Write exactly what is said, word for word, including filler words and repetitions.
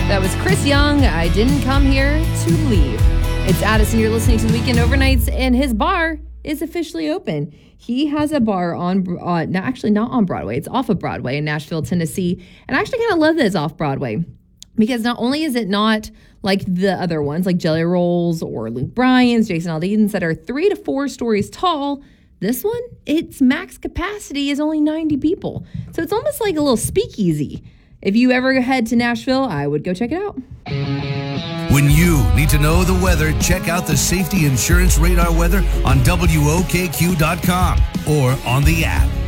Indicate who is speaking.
Speaker 1: That was Chris Young. I didn't come here to leave. It's Addison. You're listening to the Weekend Overnights, and his bar is officially open. He has a bar on, uh, no, actually not on Broadway. It's off of Broadway in Nashville, Tennessee. And I actually kind of love that it's off Broadway because not only is it not like the other ones, like Jelly Rolls or Luke Bryan's, Jason Aldean's, that are three to four stories tall. This one, its max capacity is only ninety people. So it's almost like a little speakeasy. If you ever head to Nashville, I would go check it out.
Speaker 2: When you need to know the weather, check out the Safety Insurance Radar weather on W O K Q dot com or on the app.